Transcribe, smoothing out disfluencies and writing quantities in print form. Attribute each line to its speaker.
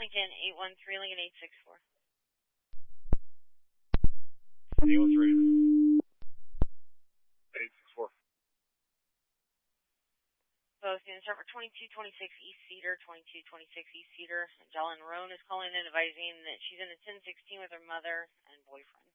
Speaker 1: Lincoln 813, Lincoln 864.
Speaker 2: 813. 864.
Speaker 1: Both units are for 2226 East Cedar, 2226 East Cedar. Jalen Roan is calling in advising that she's in a 1016 with her mother and boyfriend.